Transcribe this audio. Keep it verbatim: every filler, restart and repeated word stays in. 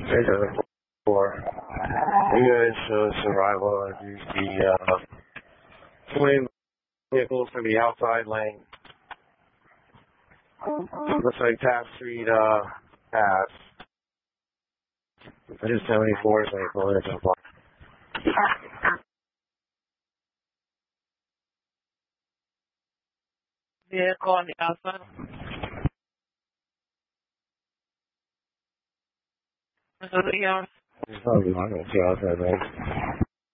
eight seven four. You guys show survival as you see uh, twenty vehicles from the outside lane. Looks like Taft Street uh, pass. I just seventy-four is like going to apply. Vehicle on the outside. Is it yours? It's probably not going to see outside lane.